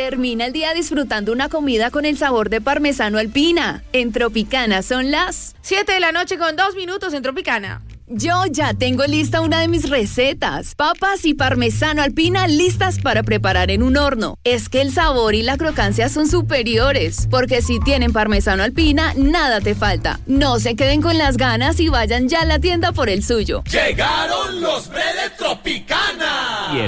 Termina el día disfrutando una comida con el sabor de parmesano Alpina. En Tropicana son las 7:02 en Tropicana. Yo ya tengo lista una de mis recetas. Papas y parmesano Alpina listas para preparar en un horno. Es que el sabor y la crocancia son superiores, porque si tienen parmesano Alpina, nada te falta. No se queden con las ganas y vayan ya a la tienda por el suyo. Llegaron los de Tropicana.